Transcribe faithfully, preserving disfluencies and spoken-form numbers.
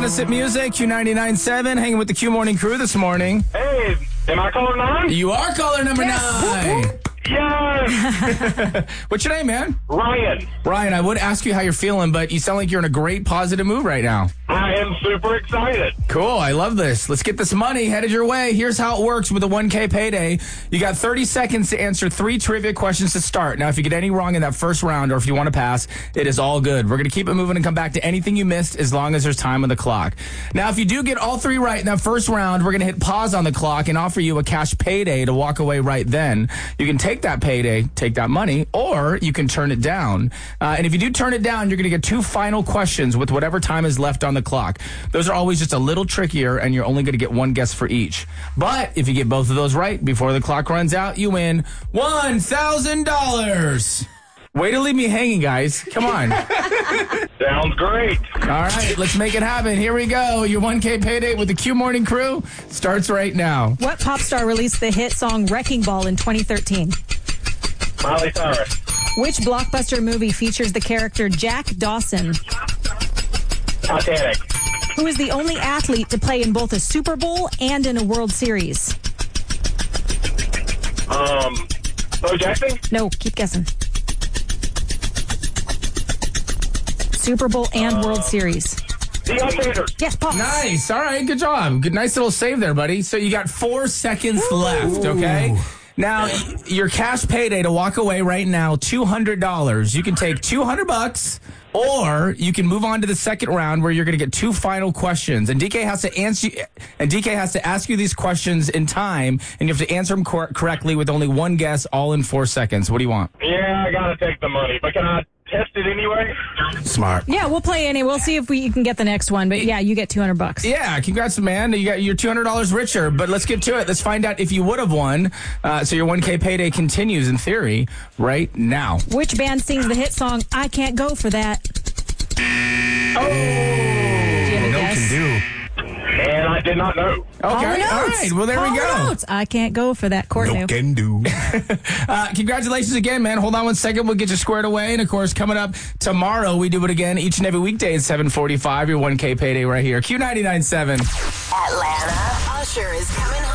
Opposite Music, Q ninety-nine point seven, hanging with the Q Morning Crew this morning. Hey, am I caller nine? You are caller number yes. nine. Yes! What's your name, man? Ryan. Ryan, I would ask you how you're feeling, but you sound like you're in a great positive mood right now. I am super excited. Cool, I love this. Let's get this money headed your way. Here's how it works with a one K payday. You got thirty seconds to answer three trivia questions to start. Now, if you get any wrong in that first round or if you want to pass, it is all good. We're going to keep it moving and come back to anything you missed as long as there's time on the clock. Now, if you do get all three right in that first round, we're going to hit pause on the clock and offer you a cash payday to walk away right then. You can take that payday, take that money, or you can turn it down. Uh, and if you do turn it down, you're going to get two final questions with whatever time is left on the clock. Those are always just a little trickier, and you're only going to get one guess for each. But if you get both of those right before the clock runs out, you win one thousand dollars. Way to leave me hanging, guys. Come on. Sounds great. All right, let's make it happen. Here we go. Your one K payday with the Q Morning Crew starts right now. What pop star released the hit song Wrecking Ball in twenty thirteen? Miley Cyrus. Which blockbuster movie features the character Jack Dawson? Titanic. Who is the only athlete to play in both a Super Bowl and in a World Series? Um, Bo Jackson? No, keep guessing. Super Bowl and uh, World Series. Deion Sanders. Yes, Paul. Nice. All right, good job. Good, nice little save there, buddy. So you got four seconds Ooh. left, okay? Now, your cash payday to walk away right now, two hundred dollars. You can take two hundred bucks, or you can move on to the second round where you're going to get two final questions. And D K has to answer and D K has to ask you these questions in time, and you have to answer them cor- correctly with only one guess, all in four seconds. What do you want? Yeah, I got to take the money, but can I test it anyway? Smart. Yeah, we'll play any. We'll see if we can get the next one. But yeah, you get two hundred bucks. Yeah, congrats, man. You got your two hundred dollars richer. But let's get to it. Let's find out if you would have won. Uh, so your one K payday continues in theory right now. Which band sings the hit song I Can't Go For That? Oh, do you have a no guess? can do. And I did not know. Okay, all right. Well, there Call we go. Notes. I can't go for that. Court No can do. uh, congratulations again, man. Hold on one second. We'll get you squared away. And, of course, coming up tomorrow, we do it again each and every weekday at seven forty-five. Your one K payday right here. Q ninety-nine point seven. Atlanta. Usher is coming